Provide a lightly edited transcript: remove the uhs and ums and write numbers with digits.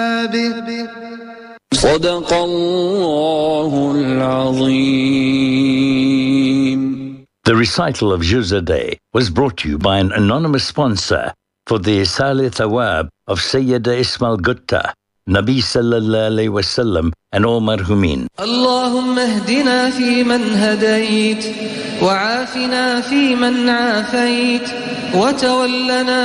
صدق الله العظيم. The recital of Juz a Day was brought to you by an anonymous sponsor for the Isal Thawab of Sayyida Ismail Gutta, Nabi sallallahu alayhi wasallam, and all marhumin. اللهم اهدنا فيمن هديت وعافنا فيمن عافيت وتولنا